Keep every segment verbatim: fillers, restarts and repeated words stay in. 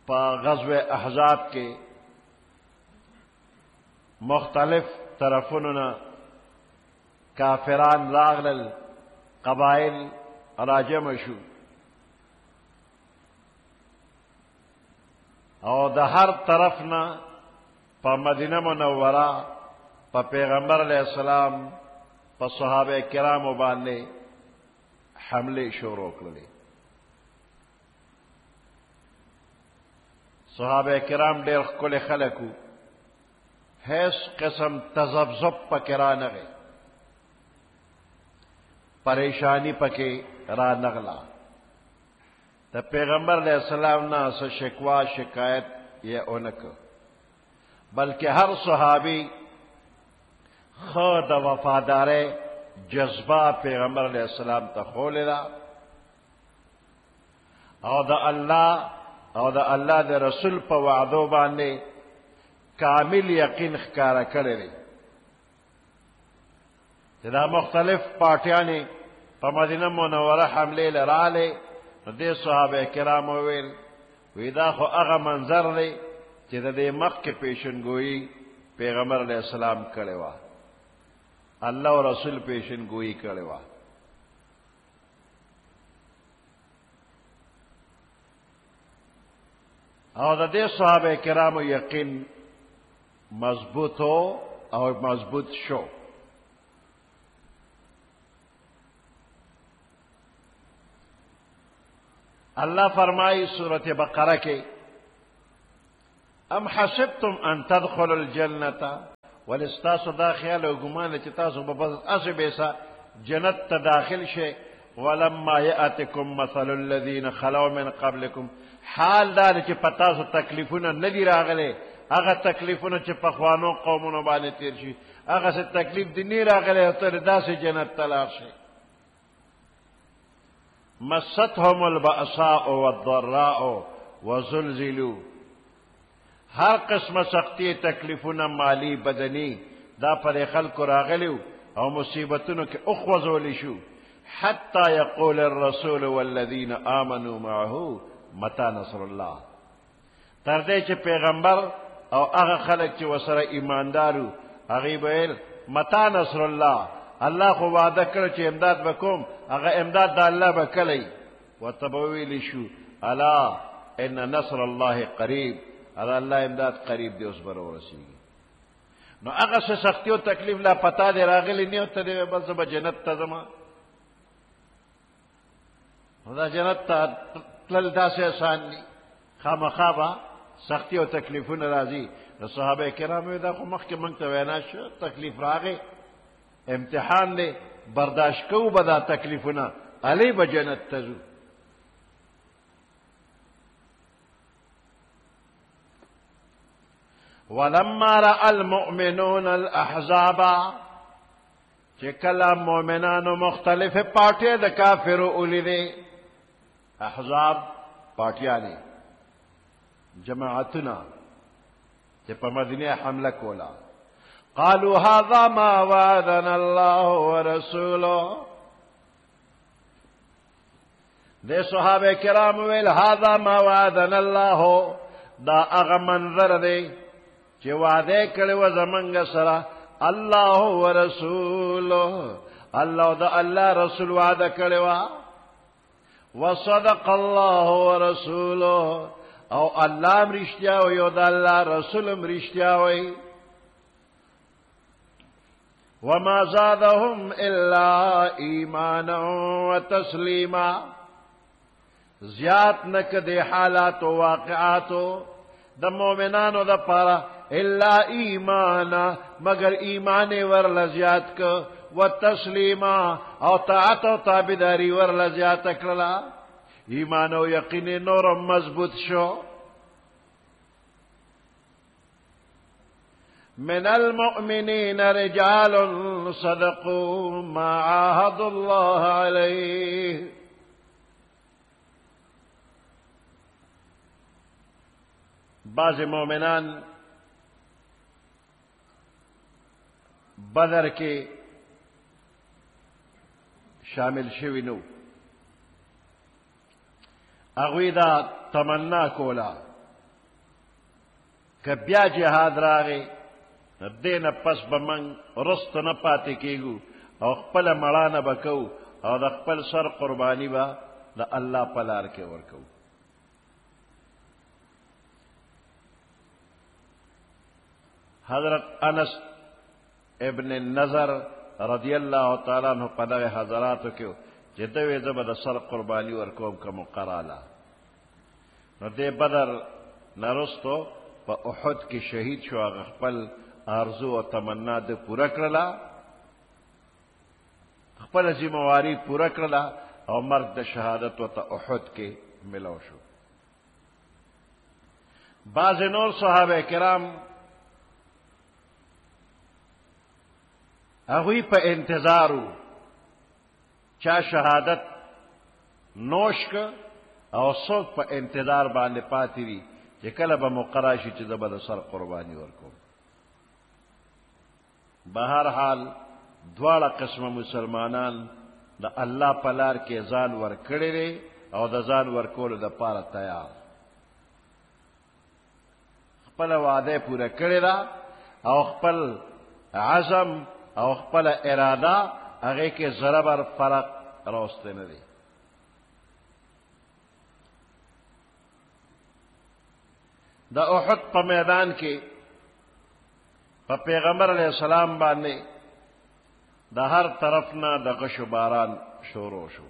پا غزوہ احزاب کے مختلف طرفوننا کافران راغلل قبائل راجم شو او د ہر طرفنا پا مدینہ منورہ پا پیغمبر علیہ السلام پا صحابہ کرام باندے حملے شروع کرلے. صحابہ کرام ډیر ښکلي خلک وو، هیڅ قسم تذبذب پکې را نغی، پریشانی پکې را نغلا. د پیغمبر علیہ السلام نه څه شکوا شکایت یې اونکه، بلکې هر صحابی خو د وفادارۍ جذبه پیغمبر علیہ السلام ته ښوولې ده او د الله او د الله د رسول په وعدو باندې کامل یقین ښکاره کړی دی. چې دا مختلف پارټیانې په مدینه منوره حملې له راغلې، نو دې صحابه کرام وویل وی دا خو هغه منظر دی چې د دې مخکې پیشنګویي پیغمبر علیہ السلام کړې وه، الله او رسول پیشنګویي کړې وه. او د دې صحابه کرامو یقین مضبوط ہو اور مضبوط شو. اللہ فرمائی سورۃ بقرہ کے ام حسبتم ان تدخلوا الجنت، ولستاسو دا خیال و گمان چې تاسو به بس اسې بیسا جنت ته داخل شئ. ولما یأتکم مثل الذین خلو من قبلکم، حال دا چې پتاسو تکلیفونه ندی راغلي، هغه تکلیفونه چې پخوانو قومونو باندې تیر شي هغه څه تکلیف دی نه راغلی، تر داسې جنت ته لاړ شي. مستهم البأساء والضراء وزلزلوا، هر قسمه سختی تکلیفونه مالی بدنی دا پر خلکو راغلیو او مصیبتونو کې اخوځولی شو. حتی یقول الرسول والذین آمنوا معه متى نصر الله، تر دې چې پیغمبر او هغه خلک چې ورسره ایماندارو هغوی به ویل متى نصر الله، الله خو وعده کړه چې امداد به کوم، هغه امداد د الله به کلی. ورته به ویلی شو الا ان نصر الله قریب، هغه الله امداد قریب دی، اوس به راورسېږي. نو هغه څه سختي او تکلیف لا پتا دی راغلی نه، ته دی بل زه به جنت ته ځم. نو دا جنت ته تلل داسې آسان دي، خامخا به سختی او تکلیفونه راځي. نو صحابه کرام وی دا خو مخکې موږ ته وینا شو، تکلیف راغی، امتحان دی، برداشت کوو به دا تکلیفونه، علی به جنت ته ځو. ولما رأى المؤمنون الأحزاب، چې کله مؤمنانو مختلف پارټۍ د کافرو ولیدې، احزاب پارټیانې جماعتونه چې په مدینه حمله کوله، قالوا هذا ما وعدنا الله ورسوله، دې صحابه کرام ویل هذا ما وعدنا الله، دا هغه منظر دی چې وعده کړی و زمونږ سره الله ورسوله، الله د الله رسول وعده کړی و. وصدق الله ورسوله، او الله هم رښتیا وایي او د الله رسول هم رښتیا وایي. وما زادهم الا ایمانا وتسلیما، زیات نک د حالات و واقعاتو د مؤمنانو د پاره الا ایمانا، مگر ایمان ورل زیات کو، و تسلیما او طاعت و تابداری ورل زیات کړلا، ایمان او یقین نورم مضبوط شو. من المؤمنین رجال صدقوا ما عاهدوا الله علیه، بعض مومنان بدر کے شامل شوی نو، اغوی دا تمنا کولا که بیا جهاد راغی دې نه پس به موږ رستو نه پاتې کېږو او خپله مړانه به کوو او د خپل سر قرباني به د الله په لار کې ورکوو. حضرت انس ابن النضر رضی الله تعالی عنہ په دغه حضراتو کې چې ده وې زه به د سر قرباني ورکوم که مقراله. نو دې بدر نه وروستو په احد کې شهید شو. هغه خپل آرزو او تمنا ده پوره کړله، خپله ذمواري پوره کړله او مرګ د شهادت ورته احد کې ملو شو. بعض نور صحابه کرام هغوی په انتظارو چا شهادت نوش که او څوک په انتظار باندې پاتې وي چې کله به مقرر شي چې زه به د سر قرباني ورکوم. بهر حال دواړه قسمه مسلمانان د الله په لار کې ځان ورکړی دی او د ځان ورکولو دپاره تیار، خپله وعده پوره کړې ده او خپل عزم او خپل اراده هغې کې ذره بر فرق راوستی نه دی. د احد په میدان کې په پیغمبر علیه السلام باندې د هر طرف نه د غشو باران شروع شو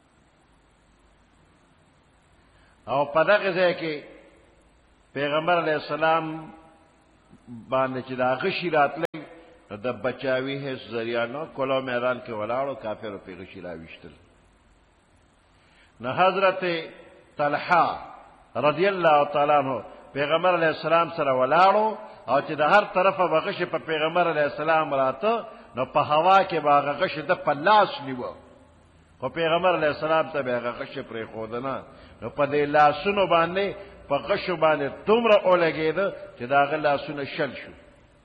او په دغه ځای کې پیغمبر علیه السلام باندې چې دا غشي راتلی د بچاوي هیڅ ذریعه نه، کلو میدان کې ولاړو کافرو پې غشي راویشتل. نو حضرت طلحه رضی الله تعالی عنہ پیغمبر علیه السلام سره ولاړو او چې د هر طرفه به غشي په پیغمبر علیه السلام راته، نو په هوا کې به هغه غشي ده په لاس نیوه، خو پیغمبر علیه السلام ته به هغه غشي پرېښوده نه. نو په دې لاسونو باندې په غشو باندې دومره ولګېده چې د هغه لاسونه شل شو.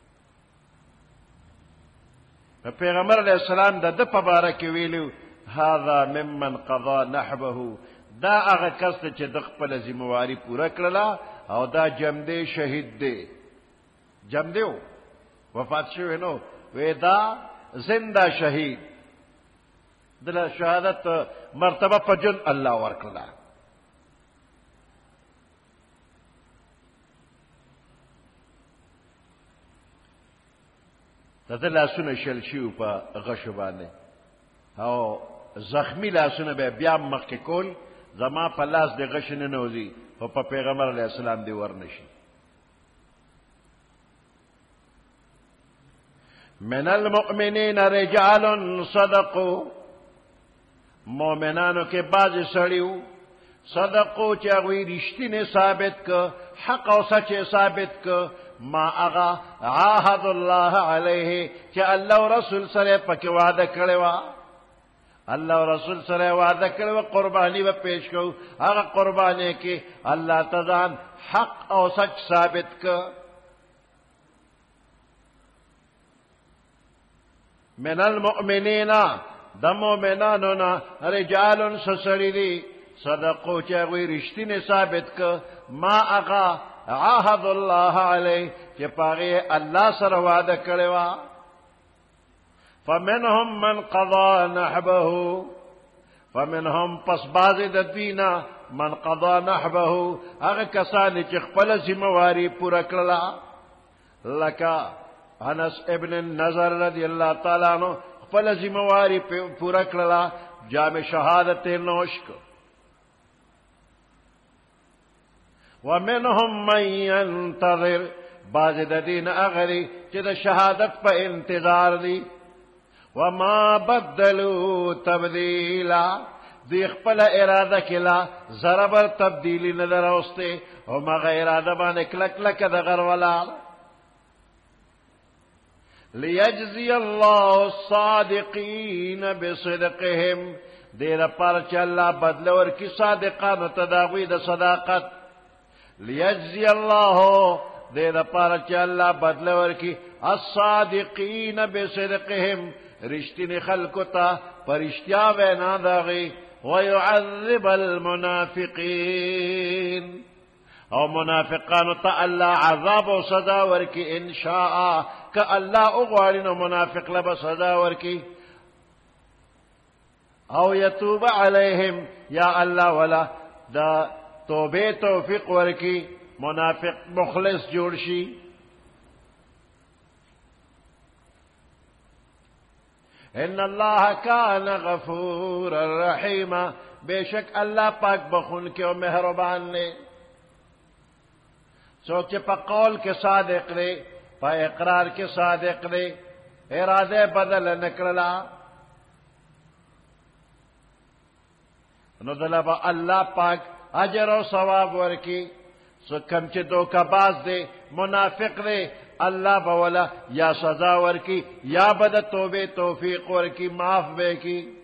نو پیغمبر علیه السلام د ده په باره کې ویلو هذا ممن قضا نحبه، دا هغه کس دی چې د خپله ذمواري پوره کړله او دا جمدی شهید دی. جمدی و وفات شوی نو، وی دا زنده شهید، دله شهادت مرتبه په جن الله ورکړله. د ده لاسونه شل شوي په غشو باندې او زخمی لاسونه به بیا مخکې کول، زما په لاس د غش نه نوځي خو په پیغمبر علیه السلام دی ور نشي. من المؤمنین رجال صدقوا، مؤمنانو کې بعضې سړي صدقو چې هغوی رښتینې ثابت که، حق او سچ ثابت که، ما هغه عاهد الله علیه چې الله او رسول سره پکې وعده کړې وه، الله او رسول سره وعده کړې وه قرباني به پیش کوو، هغه قربانۍ کې الله ته ځان حق او سچ ثابت که. من المؤمنین د مؤمنانو نه رجال سسړي دي صدقو چې هغوی رښتینې ثابت که، ما هغه عهد الله علیه چې پاغې الله سره وعده کړې وه. فمنهم من قضا نحبه، فمنهم پس بعضې د دوی نه من قضا نحبه، هغه کسان چې خپله ذمواري پوره کړله، لکه انس ابن النضر رضی الله تعالی عنہ خپله ذمواري پوره کړله، جام شهادت نوش کو. ومنهم من ينتظر، بعض د دین هغه دي چې د شهادت په انتظار دي. وما بدلوا تبدیلا، دوی خپله اراده کې لا ذره بر تبدیلي نه ده راوستې او هغه اراده باندې کلک کلکه د غر ولاړ. لیجزی الله الصادقین بصدقهم، دې لپاره چې الله بدله ورکړي صادقانو ته د هغوی د صداقت. لیجزی الله، دې لپاره چې الله بدله ورکړي الصادقین بصدقهم، رښتینې خلکو ته په رښتیا وینا د هغوی، ویعذب المنافقین، او منافقانو ته الله عذاب او سزا ورکی ان شاء که الله وغواړي نو منافق له به سزا ورکی او یتوب علیهم یا الله ولا دا توبه توفیق ورکی منافق مخلص جوړ شي ان الله کان غفورا رحیما بیشک اللہ پاک بخون کے و مہربان نے سوچے پا قول کے صادق دے پا اقرار کے صادق دے ارادے بدل نکرلا نو دلبا اللہ پاک اجر و ثواب ورکی سو کم چے دو کا باز دے منافق دے اللہ بولا یا سزا ورکی یا بد توبے توفیق ورکی معاف بے کی